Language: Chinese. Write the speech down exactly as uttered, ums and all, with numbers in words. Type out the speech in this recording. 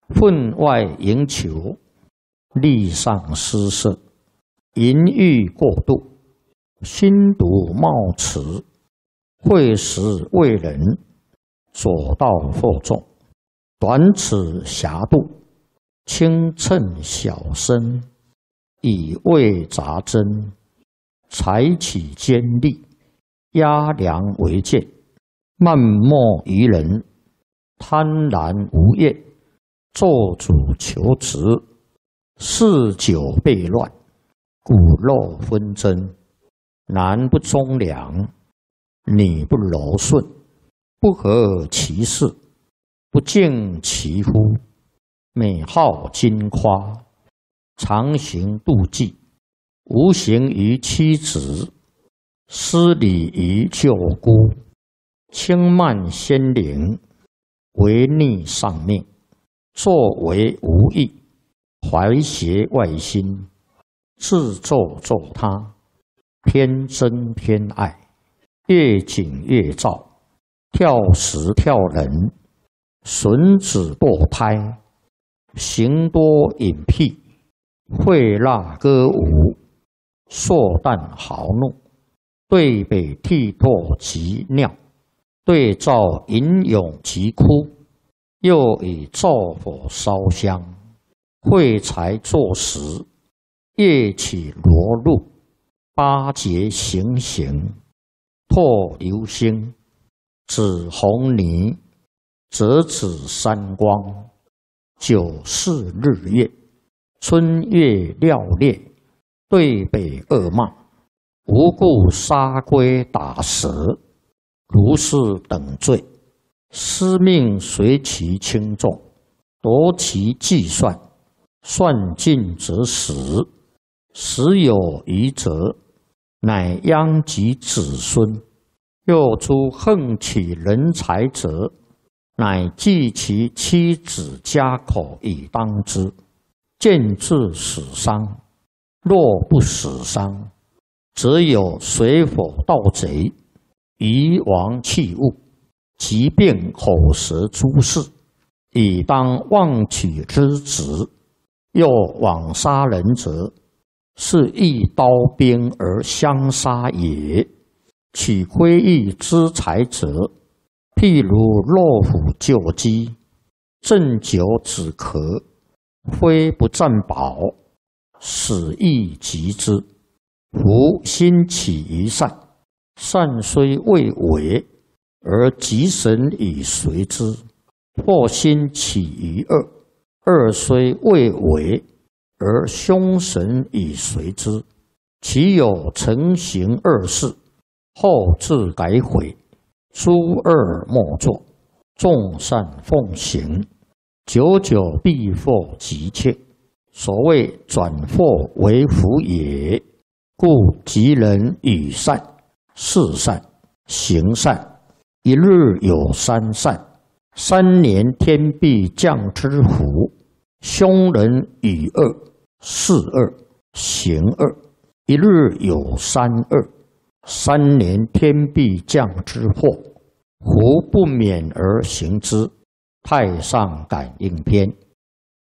分外迎求，力上失色，淫欲过度，心毒冒迟，会时为人，左道惑众，短尺狭度，轻称小身，以为杂针，采取尖利，压梁为剑，漫莫于人，贪婪无厌，做主求职，嗜酒悖乱，骨肉纷争，男不忠良，女不柔顺，不合其事，不敬其夫，美好矜夸，常行妒忌，无形于妻子，失礼于舅姑，轻慢先灵，违逆上命，作为无益，怀邪外心，自咒咒他，偏憎偏爱，越紧越躁，跳时跳人，损子堕胎，行多隐僻，会蜡歌舞，硕诞豪怒，对北涕唾及尿，对照吟咏及哭，又以灶火烧香，会财作食，夜起罗露，八节行刑，唾流星，指红泥，折指三光，九四日月，春月料烈，对北恶骂，无故杀龟打蛇，如是等罪，司命随其轻重，夺其计算，算尽则死，死有余则，乃殃及子孙。又诸横取人财者，乃计其妻子家口以当之，见至死伤。若不死伤，则有水火盗贼，夷王器物，疾病口舌诸事，以当妄取之职。又枉杀人者，是一刀兵而相杀也。取窥益之财者，譬如落虎救鸡，鸩酒止咳，非不占宝，死亦及之。夫心起于善，善虽未为，而吉神以随之；或心起于恶，恶虽未为，而凶神以随之。其有成行恶事，后自改悔，诸恶莫作，众善奉行，久久必获吉切。所谓转祸为福也。故吉人与善、事善、行善，一日有三善，三年天必降之福。凶人与恶、事恶、行恶，一日有三恶，三年天必降之祸，胡不免而行之。太上感应篇。